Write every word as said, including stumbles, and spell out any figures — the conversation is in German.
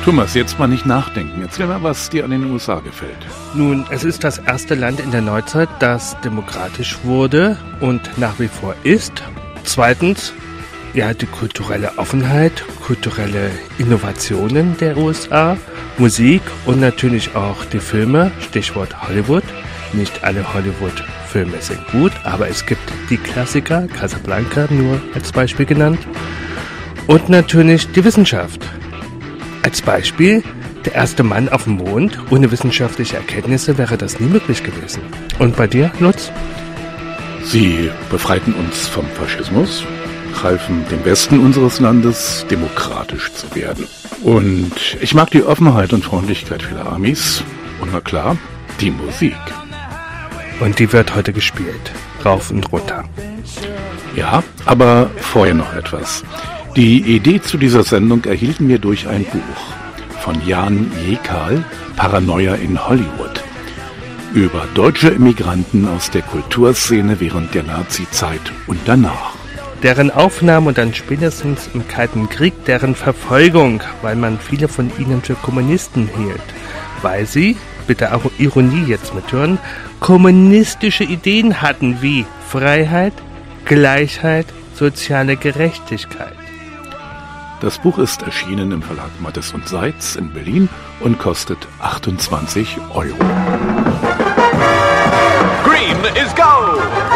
Thomas, jetzt mal nicht nachdenken. Erzähl mal, was dir an den U S A gefällt. Nun, es ist das erste Land in der Neuzeit, das demokratisch wurde und nach wie vor ist. Zweitens, ja, die kulturelle Offenheit, kulturelle Innovationen der U S A, Musik und natürlich auch die Filme, Stichwort Hollywood. Nicht alle Hollywood-Filme sind gut, aber es gibt die Klassiker, Casablanca nur als Beispiel genannt. Und natürlich die Wissenschaft. Als Beispiel, der erste Mann auf dem Mond, ohne wissenschaftliche Erkenntnisse wäre das nie möglich gewesen. Und bei dir, Lutz? Sie befreiten uns vom Faschismus, halfen dem Westen unseres Landes, demokratisch zu werden. Und ich mag die Offenheit und Freundlichkeit vieler Amis. Und na klar, die Musik. Und die wird heute gespielt, rauf und runter. Ja, aber vorher noch etwas. Die Idee zu dieser Sendung erhielten wir durch ein Buch von Jan Jekal, Paranoia in Hollywood, über deutsche Immigranten aus der Kulturszene während der Nazi-Zeit und danach. Deren Aufnahme und dann spätestens im Kalten Krieg deren Verfolgung, weil man viele von ihnen für Kommunisten hielt, weil sie, bitte auch Ironie jetzt mithören, kommunistische Ideen hatten wie Freiheit, Gleichheit, soziale Gerechtigkeit. Das Buch ist erschienen im Verlag Mattes und Seitz in Berlin und kostet achtundzwanzig Euro. Green is go!